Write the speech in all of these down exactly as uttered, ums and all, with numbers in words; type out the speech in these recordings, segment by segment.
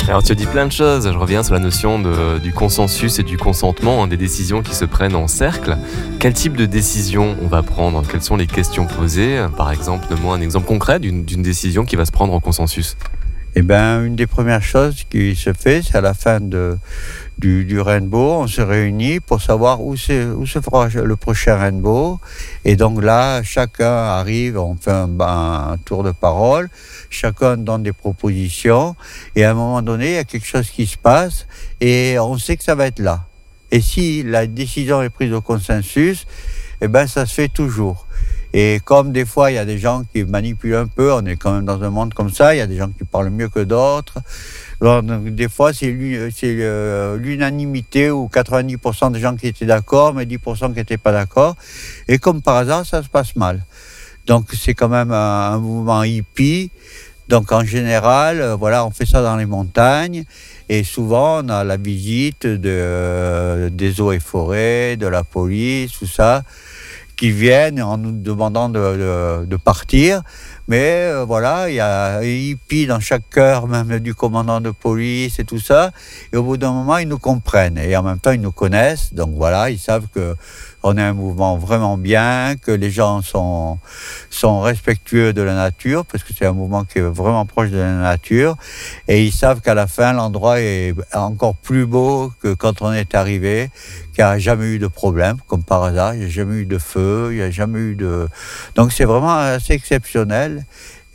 Alors tu as dit plein de choses, je reviens sur la notion de, du consensus et du consentement, hein, des décisions qui se prennent en cercle. Quel type de décision on va prendre? Quelles sont les questions posées? Par exemple, donne-moi un exemple concret d'une, d'une décision qui va se prendre en consensus. Eh bien, une des premières choses qui se fait, c'est à la fin de, du, du rainbow, on se réunit pour savoir où, c'est, où se fera le prochain rainbow. Et donc là, chacun arrive, on fait un, un tour de parole, chacun donne des propositions, et à un moment donné, il y a quelque chose qui se passe, et on sait que ça va être là. Et si la décision est prise au consensus, eh bien, ça se fait toujours. Et comme des fois, il y a des gens qui manipulent un peu, on est quand même dans un monde comme ça, il y a des gens qui parlent mieux que d'autres. Donc, des fois, c'est, c'est euh, l'unanimité ou quatre-vingt-dix pour cent des gens qui étaient d'accord, mais dix pour cent qui n'étaient pas d'accord. Et comme par hasard, ça se passe mal. Donc, c'est quand même un, un mouvement hippie. Donc, en général, euh, voilà, on fait ça dans les montagnes. Et souvent, on a la visite de, euh, des eaux et forêts, de la police, tout ça, qui viennent en nous demandant de, de, de partir. Mais euh, voilà, il y a un hippie dans chaque cœur, même du commandant de police et tout ça. Et au bout d'un moment, ils nous comprennent. Et en même temps, ils nous connaissent. Donc voilà, ils savent qu'on est un mouvement vraiment bien, que les gens sont, sont respectueux de la nature, parce que c'est un mouvement qui est vraiment proche de la nature. Et ils savent qu'à la fin, l'endroit est encore plus beau que quand on est arrivé, qu'il n'y a jamais eu de problème, comme par hasard. Il n'y a jamais eu de feu, il n'y a jamais eu de... Donc c'est vraiment assez exceptionnel.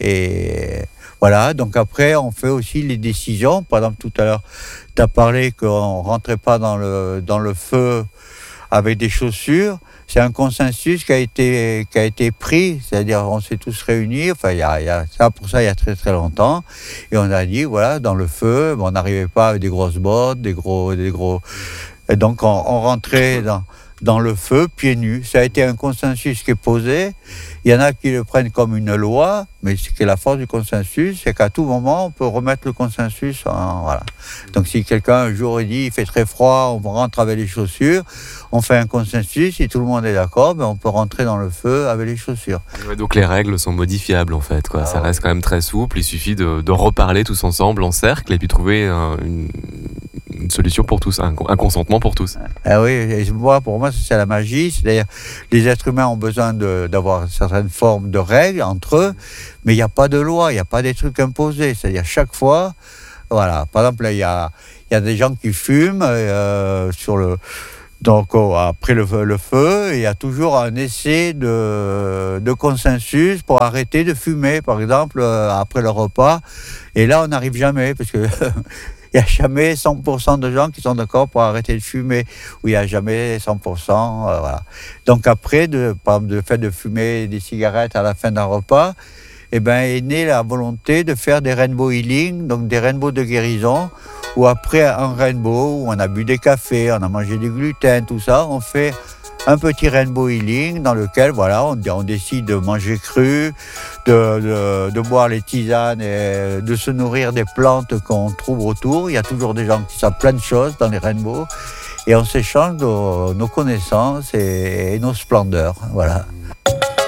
Et voilà, donc après, on fait aussi les décisions. Par exemple, tout à l'heure, tu as parlé qu'on ne rentrait pas dans le, dans le feu avec des chaussures. C'est un consensus qui a été, qui a été pris, c'est-à-dire on s'est tous réunis, enfin, il y a, il y a ça pour ça il y a très très longtemps, et on a dit, voilà, dans le feu, on n'arrivait pas avec des grosses bottes, des gros... Des gros... Et donc on, on rentrait dans... dans le feu, pieds nus. Ça a été un consensus qui est posé. Il y en a qui le prennent comme une loi, mais ce qui est la force du consensus, c'est qu'à tout moment, on peut remettre le consensus en... Voilà. Donc si quelqu'un un jour dit, il fait très froid, on rentre avec les chaussures, on fait un consensus, si tout le monde est d'accord, ben on peut rentrer dans le feu avec les chaussures. Ouais, donc les règles sont modifiables en fait, quoi. Ah, ça ouais. reste quand même très souple, il suffit de, de reparler tous ensemble en cercle et puis trouver un, une... une solution pour tous, un, un consentement pour tous. Ah oui, et moi, pour moi, c'est la magie. C'est-à-dire, les êtres humains ont besoin de, d'avoir certaines formes de règles entre eux, mais il n'y a pas de loi, il n'y a pas des trucs imposés. C'est-à-dire, chaque fois, voilà. Par exemple, il y a, y a des gens qui fument euh, sur le... Donc, oh, après le, le feu, il y a toujours un essai de, de consensus pour arrêter de fumer, par exemple, euh, après le repas. Et là, on n'arrive jamais, parce que... Il n'y a jamais cent pour cent de gens qui sont d'accord pour arrêter de fumer, ou il n'y a jamais cent pour cent. Euh, voilà. Donc après, de, par exemple, le fait de fumer des cigarettes à la fin d'un repas, eh ben, est née la volonté de faire des rainbow healing, donc des rainbows de guérison, où après un rainbow, où on a bu des cafés, on a mangé du gluten, tout ça, on fait un petit rainbow healing dans lequel voilà, on, on décide de manger cru, de, de, de boire les tisanes et de se nourrir des plantes qu'on trouve autour. Il y a toujours des gens qui savent plein de choses dans les rainbows et on s'échange nos, nos connaissances et, et nos splendeurs. Voilà.